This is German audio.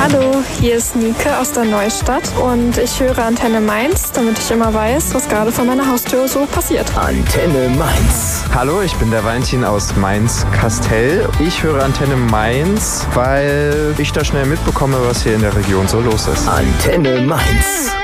Hallo, hier ist Nike aus der Neustadt und ich höre Antenne Mainz, damit ich immer weiß, was gerade vor meiner Haustür so passiert. Antenne Mainz. Hallo, ich bin der Valentin aus Mainz-Kastel. Ich höre Antenne Mainz, weil ich da schnell mitbekomme, was hier in der Region so los ist. Antenne Mainz.